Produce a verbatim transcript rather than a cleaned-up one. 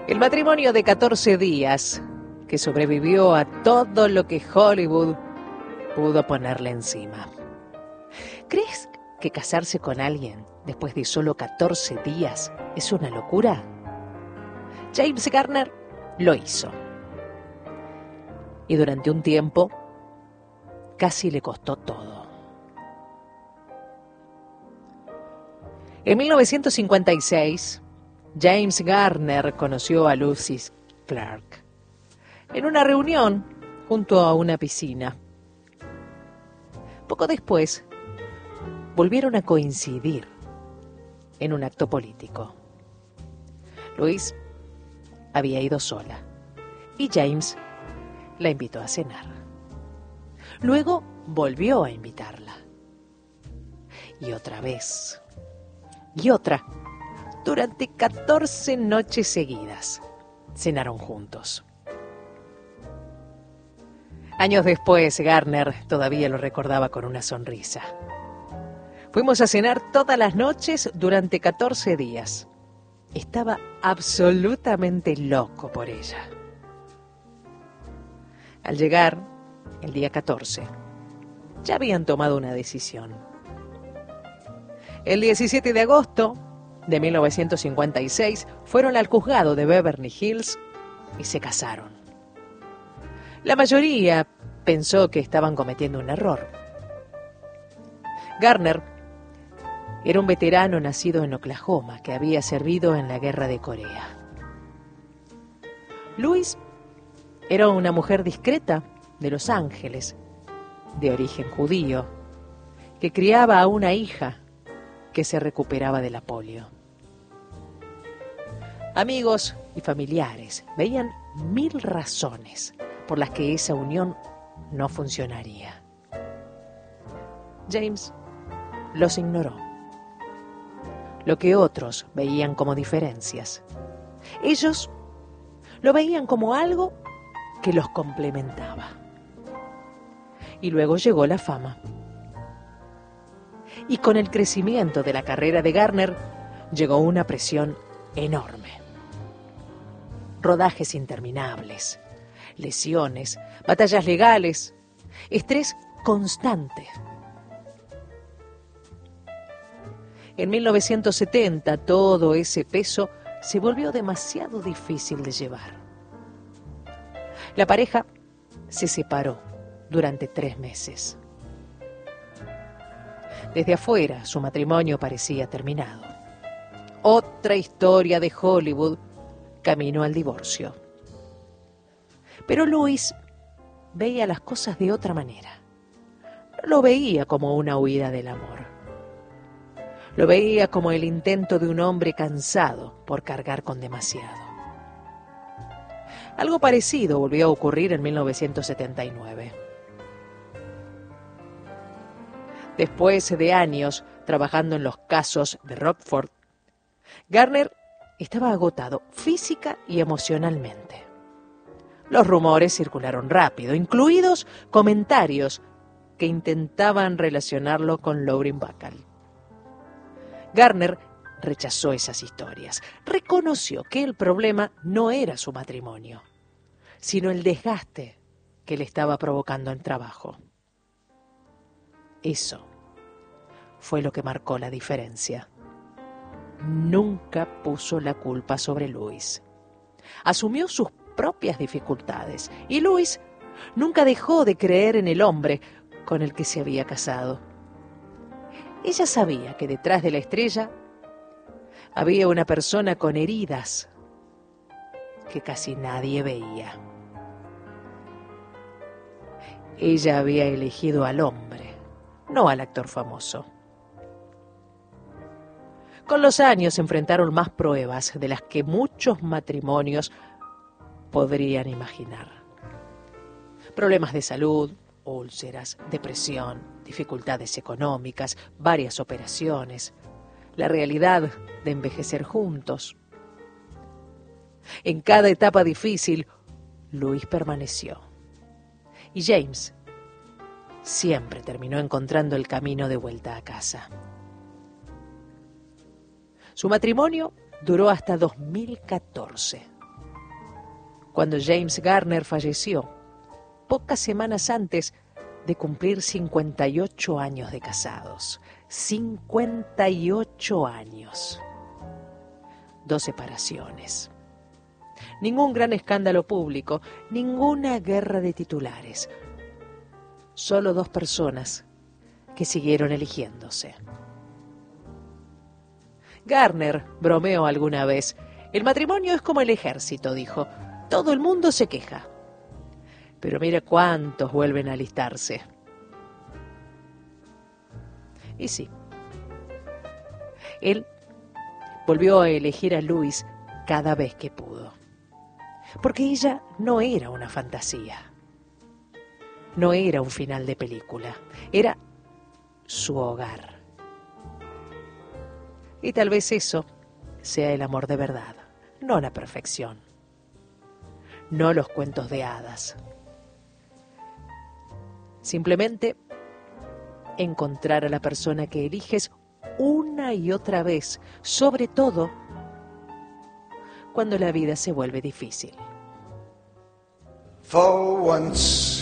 El matrimonio de catorce días que sobrevivió a todo lo que Hollywood pudo ponerle encima. ¿Crees que casarse con alguien después de solo catorce días es una locura? James Garner lo hizo. Y durante un tiempo casi le costó todo. En mil novecientos cincuenta y seis, James Garner conoció a Lucy Clark en una reunión junto a una piscina. Poco después, volvieron a coincidir en un acto político. Louise había ido sola y James la invitó a cenar. Luego volvió a invitarla. Y otra vez. Y otra. Durante catorce noches seguidas cenaron juntos. Años después, Garner todavía lo recordaba con una sonrisa. Fuimos a cenar todas las noches durante catorce días. Estaba absolutamente loco por ella. Al llegar el día catorce, ya habían tomado una decisión. El diecisiete de agosto de mil novecientos cincuenta y seis fueron al juzgado de Beverly Hills y se casaron. La mayoría pensó que estaban cometiendo un error. Garner era un veterano nacido en Oklahoma que había servido en la guerra de Corea. Louise era una mujer discreta de Los Ángeles, de origen judío, que criaba a una hija que se recuperaba de la polio. Amigos y familiares veían mil razones por las que esa unión no funcionaría. James los ignoró. Lo que otros veían como diferencias, ellos lo veían como algo que los complementaba. Y luego llegó la fama. Y con el crecimiento de la carrera de Garner llegó una presión enorme. Rodajes interminables, lesiones, batallas legales, estrés constante. En mil novecientos setenta todo ese peso se volvió demasiado difícil de llevar. La pareja se separó durante tres meses. Desde afuera, su matrimonio parecía terminado. Otra historia de Hollywood caminó al divorcio. Pero Louise veía las cosas de otra manera. No lo veía como una huida del amor. Lo veía como el intento de un hombre cansado por cargar con demasiado. Algo parecido volvió a ocurrir en mil novecientos setenta y nueve. Después de años trabajando en los casos de Rockford, Garner estaba agotado física y emocionalmente. Los rumores circularon rápido, incluidos comentarios que intentaban relacionarlo con Lauren Bacall. Garner rechazó esas historias. Reconoció que el problema no era su matrimonio, sino el desgaste que le estaba provocando el trabajo. Eso fue lo que marcó la diferencia. Nunca puso la culpa sobre Louise. Asumió sus propias dificultades y Louise nunca dejó de creer en el hombre con el que se había casado. Ella sabía que detrás de la estrella había una persona con heridas que casi nadie veía. Ella había elegido al hombre, no al actor famoso. Con los años se enfrentaron más pruebas de las que muchos matrimonios podrían imaginar. Problemas de salud, úlceras, depresión, dificultades económicas, varias operaciones, la realidad de envejecer juntos. En cada etapa difícil, Louise permaneció. Y James siempre terminó encontrando el camino de vuelta a casa. Su matrimonio duró hasta dos mil catorce. cuando James Garner falleció, pocas semanas antes de cumplir cincuenta y ocho años de casados. cincuenta y ocho años. Dos separaciones. Ningún gran escándalo público, ninguna guerra de titulares. Solo dos personas que siguieron eligiéndose. Garner bromeó alguna vez. El matrimonio es como el ejército, dijo. Todo el mundo se queja. Pero mira cuántos vuelven a alistarse. Y sí, él volvió a elegir a Louise cada vez que pudo. Porque ella no era una fantasía. No era un final de película. Era su hogar. Y tal vez eso sea el amor de verdad, no la perfección. No los cuentos de hadas. Simplemente encontrar a la persona que eliges una y otra vez, sobre todo cuando la vida se vuelve difícil. For once